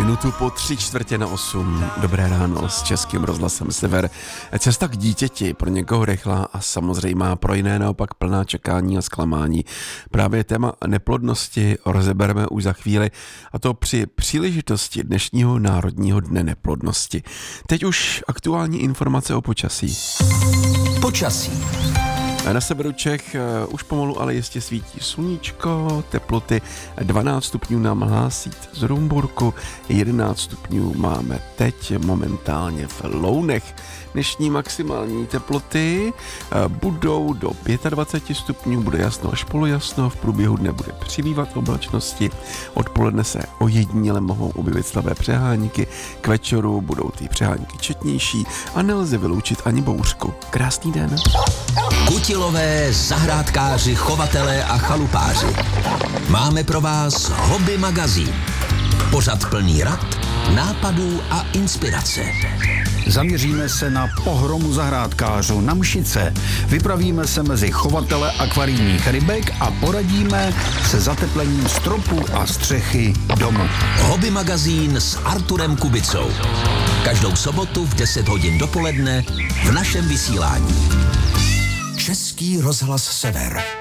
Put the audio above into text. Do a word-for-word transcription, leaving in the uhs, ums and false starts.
Minutu po tři čtvrtě na osm. Dobré ráno s Českým rozhlasem Sever. Cesta k dítěti pro někoho rychlá a samozřejmá, pro jiné naopak plná čekání a zklamání. Právě téma neplodnosti rozebereme už za chvíli, a to při příležitosti dnešního Národního dne neplodnosti. Teď už aktuální informace o počasí. Počasí. Na severu Čech už pomalu, ale jistě svítí sluníčko, teploty dvanáct stupňů nám hlásí z Rumburku, jedenáct stupňů máme teď momentálně v Lounech. Dnešní maximální teploty budou do dvacet pět stupňů, bude jasno až polojasno, v průběhu dne bude přibývat oblačnosti, odpoledne se ojediněle mohou objevit slabé přehánky, k večeru budou ty přehánky četnější a nelze vyloučit ani bouřku. Krásný den. Kutilové, zahrádkáři, chovatelé a chalupáři. Máme pro vás Hobby magazín. Pořad plný rad, nápadů a inspirace. Zaměříme se na pohromu zahrádkářů na Mšice. Vypravíme se mezi chovatele akvarijních rybek a poradíme se zateplením stropů a střechy domu. Hobby magazín s Arturem Kubicou. Každou sobotu v deset hodin dopoledne v našem vysílání. Český rozhlas Sever.